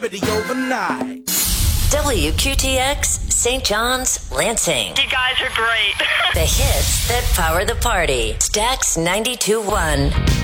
overnight. WQTX, St. John's, Lansing. You guys are great. The hits that power the party. Stax 92.1.